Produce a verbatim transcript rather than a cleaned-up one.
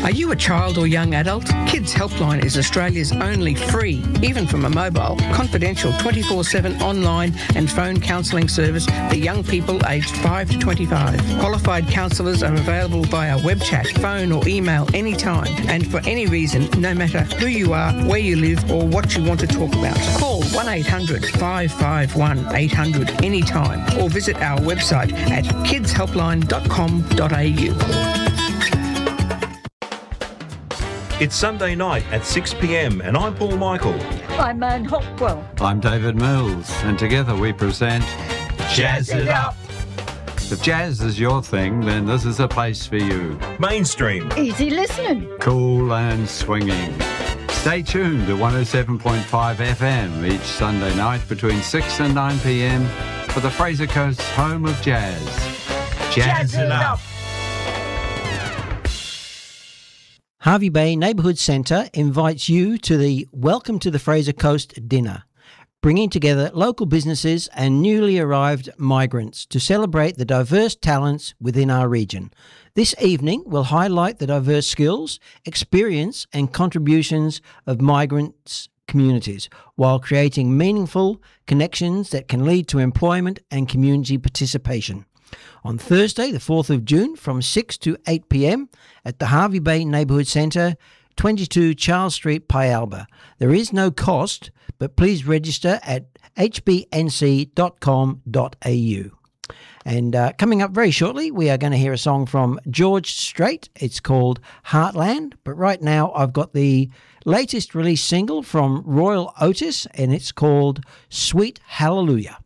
Are you a child or young adult? Kids Helpline is Australia's only free, even from a mobile, confidential twenty-four seven online and phone counselling service for young people aged five to twenty-five. Qualified counsellors are available via web chat, phone or email anytime and for any reason, no matter who you are, where you live or what you want to talk about. Call one eight hundred five five one eight hundred anytime or visit our website at kids helpline dot com dot a u. It's Sunday night at six p m and I'm Paul Michael. I'm Anne Hopwell. I'm David Mills, and together we present Jazz It Up. If jazz is your thing, then this is a place for you. Mainstream. Easy listening. Cool and swinging. Stay tuned to one oh seven point five F M each Sunday night between six and nine p m for the Fraser Coast's home of jazz. Jazz It Up. Hervey Bay Neighbourhood Centre invites you to the Welcome to the Fraser Coast dinner, bringing together local businesses and newly arrived migrants to celebrate the diverse talents within our region. This evening will highlight the diverse skills, experience and contributions of migrants' communities while creating meaningful connections that can lead to employment and community participation. On Thursday, the fourth of June, from six to eight p m at the Hervey Bay Neighbourhood Centre, twenty-two Charles Street, Pyalba. There is no cost, but please register at h b n c dot com dot a u. And uh, coming up very shortly, we are going to hear a song from George Strait. It's called Heartland. But right now, I've got the latest release single from Royal Otis, and it's called Sweet Hallelujah.